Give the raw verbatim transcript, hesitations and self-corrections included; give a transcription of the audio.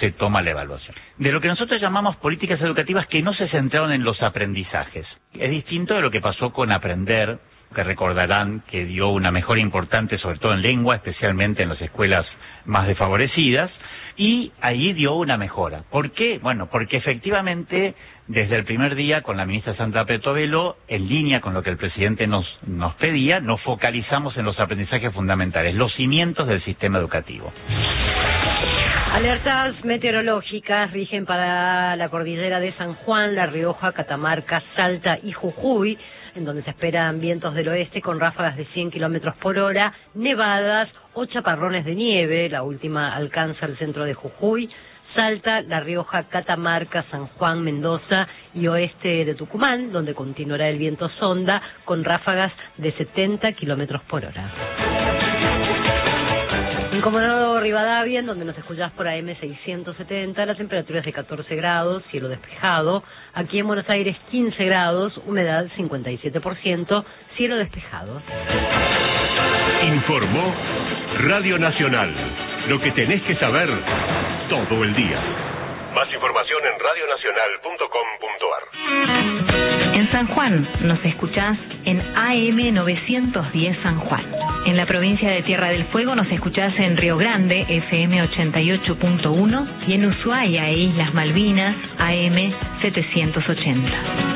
se toma la evaluación. De lo que nosotros llamamos políticas educativas que no se centraron en los aprendizajes. Es distinto de lo que pasó con Aprender, que recordarán que dio una mejora importante, sobre todo en lengua, especialmente en las escuelas más desfavorecidas, y ahí dio una mejora. ¿Por qué? Bueno, porque efectivamente, desde el primer día, con la ministra Sandra Petovelo, en línea con lo que el presidente nos, nos pedía, nos focalizamos en los aprendizajes fundamentales, los cimientos del sistema educativo. Alertas meteorológicas rigen para la cordillera de San Juan, La Rioja, Catamarca, Salta y Jujuy, en donde se esperan vientos del oeste con ráfagas de cien kilómetros por hora, nevadas o chaparrones de nieve. La última alcanza el centro de Jujuy, Salta, La Rioja, Catamarca, San Juan, Mendoza y oeste de Tucumán, donde continuará el viento sonda con ráfagas de setenta kilómetros por hora. En Comodoro Rivadavia, en donde nos escuchás por A M seiscientos setenta, la temperatura es de catorce grados, cielo despejado. Aquí en Buenos Aires quince grados, humedad cincuenta y siete por ciento, cielo despejado. Informó Radio Nacional. Lo que tenés que saber todo el día. Más información en radio nacional punto com punto ar. En San Juan nos escuchás en A M novecientos diez San Juan. En la provincia de Tierra del Fuego nos escuchás en Río Grande, F M ochenta y ocho punto uno, y en Ushuaia e Islas Malvinas, A M setecientos ochenta.